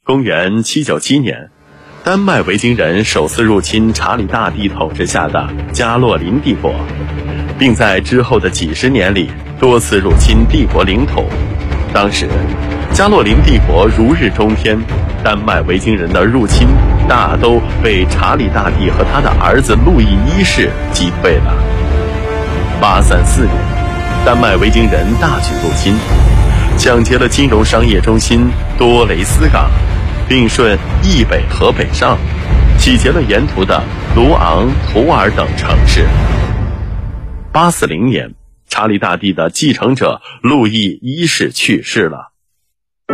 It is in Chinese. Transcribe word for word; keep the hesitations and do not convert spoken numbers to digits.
公元七九七年，丹麦维京人首次入侵查理大帝统治下的加洛林帝国，并在之后的几十年里多次入侵帝国领土。当时，加洛林帝国如日中天，丹麦维京人的入侵大都被查理大帝和他的儿子路易一世击退了。八三四年，丹麦维京人大举入侵，抢劫了金融商业中心多雷斯港，并顺易北河北上，洗劫了沿途的卢昂、图尔等城市。八四零年，查理大帝的继承者路易一世去世了。